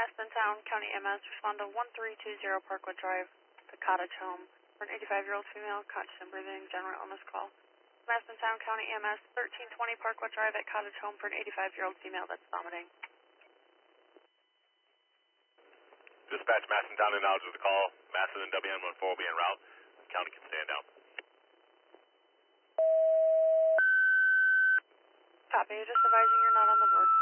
Mastontown County MS, respond to 1320 Parkwood Drive, the cottage home, for an 85-year-old female, conscious and breathing, general illness call. Mastontown County MS, 1320 Parkwood Drive at cottage home for an 85-year-old female that's vomiting. Dispatch Mastontown acknowledges the call. Maston and WN14 will be en route. County can stand down. Copy, just advising you're not on the board.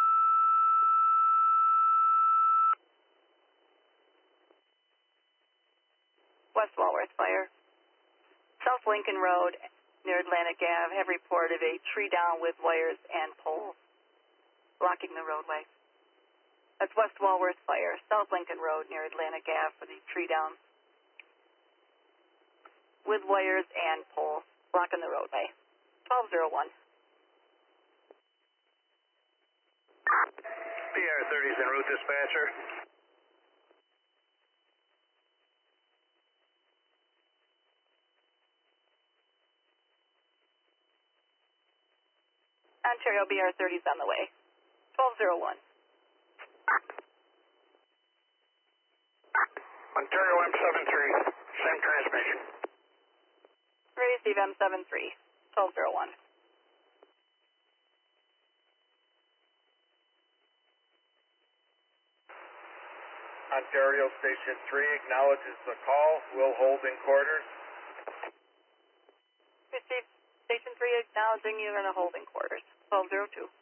West Walworth Fire. South Lincoln Road near Atlantic Ave have reported a tree down with wires and poles blocking the roadway. That's West Walworth Fire, South Lincoln Road near Atlantic Ave for the tree down with wires and poles blocking the roadway. 1201. PR30 is en route, dispatcher. Ontario BR30 is on the way. 1201. Ontario M73, same transmission. Receive M73, 1201. Ontario Station 3 acknowledges the call. Will hold in quarters. Receive Station 3 acknowledging you're in a holding quarters. 1202.